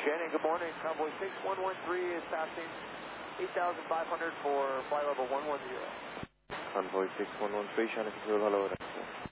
Shannon, good morning. Convoy 6113 is passing 8,500 for flight level 110. Convoy 6113, Shannon, control, hello.